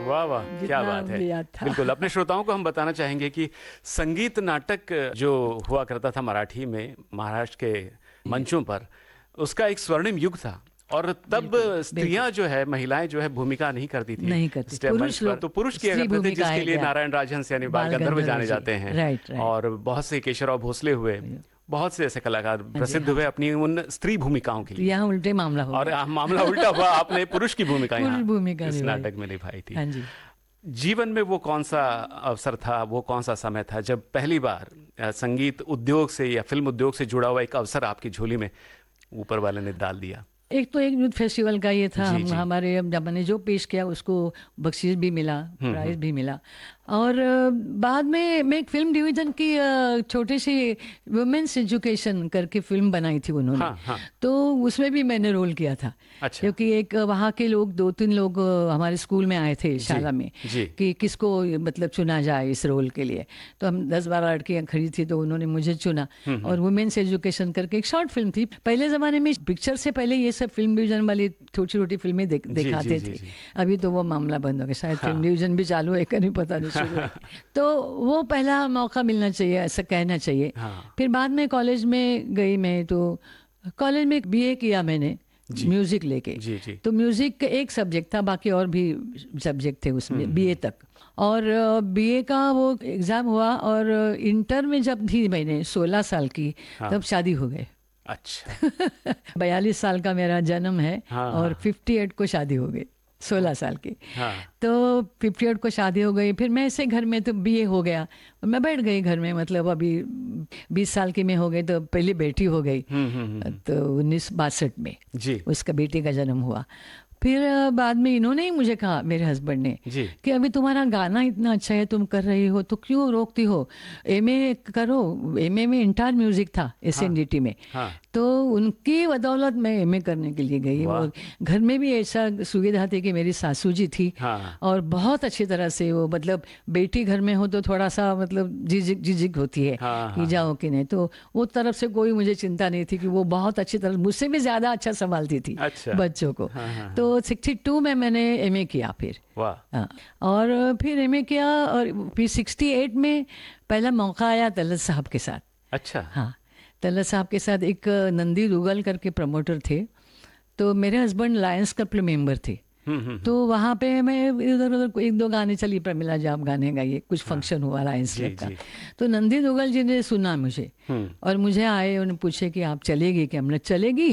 वाह वाह, क्या जितना बात है। याद था। बिल्कुल, अपने श्रोताओं को हम बताना चाहेंगे कि संगीत नाटक जो हुआ करता था मराठी में महाराष्ट्र के मंचों पर, उसका एक स्वर्णिम युग था। और तब स्त्रियां जो है, महिलाएं जो है भूमिका नहीं करती थी नहीं करती, स्टेज मंच पुरुष पर, लोग तो पुरुष किया स्त्री करते थे, भूमिका जिसके है लिए क्या? नारायण राजहंस यानी बाल बाल गंधर्व गंधर्व जाने जी, जाते हैं। Right right. और बहुत से केशवराव भोसले हुए, बहुत से ऐसे कलाकार प्रसिद्ध हुए अपनी उन स्त्री भूमिकाओं के तो लिए। यहाँ उल्टे मामला हो और गया। मामला उल्टा हुआ, आपने पुरुष की भूमिका पुरुष यहाँ भूमिका इस निभाई। नाटक में निभाई थी। हाँ जी। जीवन में वो कौन सा अवसर था, वो कौन सा समय था जब पहली बार संगीत उद्योग से या फिल्म उद्योग से जुड़ा हुआ एक अवसर आपकी झोली में ऊपर वाले ने डाल दिया? एक तो एक यूथ फेस्टिवल का ये था, जी, जी। हमारे जब मैंने जो पेश किया उसको बख्शीश भी मिला, प्राइज भी मिला। और बाद में मैं एक फिल्म डिवीजन की छोटी सी वुमेन्स एजुकेशन करके फिल्म बनाई थी उन्होंने। हाँ, हाँ। तो उसमें भी मैंने रोल किया था। अच्छा। क्योंकि एक वहाँ के लोग 2-3 लोग हमारे स्कूल में आए थे शाला में जी। कि किसको मतलब चुना जाए इस रोल के लिए। तो हम 10-12 लड़कियाँ खड़ी थी, तो उन्होंने मुझे चुना। और वुमेन्स एजुकेशन करके एक शॉर्ट फिल्म थी। पहले ज़माने में पिक्चर से पहले ये सब फिल्म डिवीजन वाली छोटी छोटी फिल्में दिखाते जी, थे। जी। अभी तो वो मामला बंद हो गया, शायद फिल्म डिवीजन भी चालू है कि नहीं पता नहीं, शुरू है। तो वो पहला मौका मिलना चाहिए, ऐसा कहना चाहिए। हाँ। फिर बाद में कॉलेज में गई मैं, तो कॉलेज में बीए किया मैंने म्यूजिक लेके। जी, जी। तो म्यूजिक एक सब्जेक्ट था, बाकी और भी सब्जेक्ट थे उसमें बीए तक। और बीए का वो एग्ज़ाम हुआ, और इंटर में जब भी मैंने 16 साल की, तब शादी हो गई। अच्छा। 42 साल का मेरा जन्म है, हाँ, और हाँ। 58 को शादी हो गई, 16 साल की। हाँ। तो 58 को शादी हो गई। फिर मैं ऐसे घर में, तो बीए हो गया और मैं बैठ गई घर में। मतलब अभी 20 साल की मैं हो गई, तो पहली बेटी हो गई। तो 1962 में जी। उसका बेटे का जन्म हुआ। फिर बाद में इन्होंने ही मुझे कहा, मेरे हस्बैंड ने, जी। कि अभी तुम्हारा गाना इतना अच्छा है, तुम कर रही हो, तो क्यों रोकती हो, एमए करो। एमए में इंटर म्यूजिक था एसएनडीटी में। हाँ। तो उनकी बदौलत मैं एमए करने के लिए गई। वाह। और घर में भी ऐसा सुविधा थी कि मेरी सासू जी थी, हाँ। और बहुत अच्छी तरह से वो, मतलब बेटी घर में हो तो थोड़ा सा मतलब झिझक होती है हाँ, कि हाँ। जाओ कि नहीं। तो वो तरफ से कोई मुझे चिंता नहीं थी, कि वो बहुत अच्छी तरह, मुझसे भी ज़्यादा अच्छा संभालती थी अच्छा। बच्चों को। हाँ, हाँ, तो 62 में मैंने एमए किया फिर। वाह। हाँ। और फिर एमए किया, और फिर 68 में पहला मौका आया तलत साहब के साथ। अच्छा। हाँ, तलत साहब के साथ एक नंदी दुगल करके प्रमोटर थे। तो मेरे हस्बैंड लायंस क्लब के मेंबर थे। तो वहाँ पे मैं इधर उधर 1-2 गाने, चली प्रमिला जी आप गाने गाइए, कुछ फंक्शन हुआ लायंस जी, क्लब का। जी। तो नंदी दुगल जी ने सुना मुझे, और मुझे आए, उन्होंने पूछे कि आप चलेगी क्या? हमने चलेगी।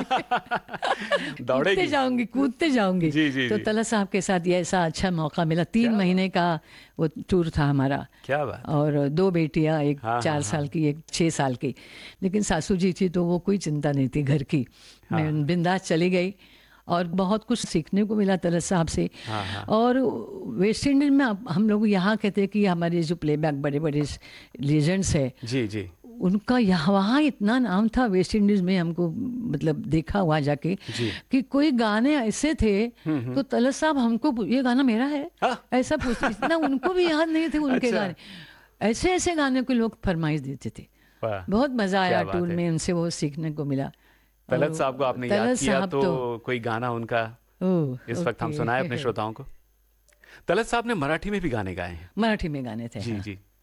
दौड़ेगी। कूदते जाऊंगी। जी, जी, तो जी। तलत साहब के साथ ये ऐसा अच्छा मौका मिला। 3 महीने का वो टूर था हमारा। क्या बात। और 2 बेटियां, एक हाँ, 4 हाँ, साल की, एक 6 साल की। लेकिन सासू जी थी, तो वो कोई चिंता नहीं थी घर की। मैं बिंदास चली गई, और बहुत कुछ सीखने को मिला तलत साहब से। हाँ, हाँ। और वेस्ट इंडीज में हम लोग यहाँ कहते हैं कि हमारे जो प्लेबैक बड़े बड़े लेजेंड्स है, जी, जी। उनका यहाँ वहाँ इतना नाम था वेस्ट इंडीज में, हमको मतलब देखा हुआ जाके, जी। कि कोई गाने ऐसे थे, तो तलत साहब हमको, ये गाना मेरा है, हाँ। ऐसा पूछते। इतना उनको भी याद नहीं थे उनके अच्छा। गाने। ऐसे ऐसे गाने को लोग फरमाइश देते थे। वाह। बहुत मजा आया क्या बात टूर है। में, उनसे वो सीखने को मिला। तलत और साहब को आपने याद तलत किया, साहब तो कोई गाना उनका ओह, इस वक्त हम ओके। सुनाए अपने श्रोताओं को। तलत साहब ने मराठी में भी गाने गाए हैं। मराठी में गाने थे। जी, हाँ। जी।